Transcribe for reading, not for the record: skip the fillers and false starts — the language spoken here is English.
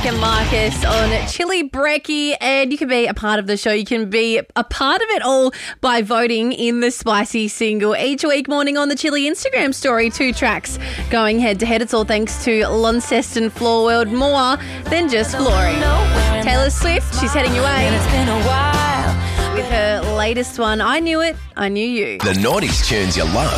and Marcus on Chili Brekkie, and you can be a part of the show. You can be a part of it all by voting in the Spicy Single each week morning on the Chili Instagram story. 2 tracks going head to head. It's all thanks to Launceston Floor World. More than just flooring. Taylor Swift, she's heading your way with her latest one, I Knew It, I Knew You. The 90s tunes you love.